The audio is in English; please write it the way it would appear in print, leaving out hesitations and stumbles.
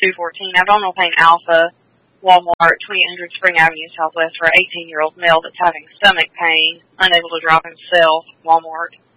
214 Abdominal Pain Alpha, Walmart, 2800 Spring Avenue, Southwest, for an 18-year-old male that's having stomach pain, unable to drive himself, Walmart.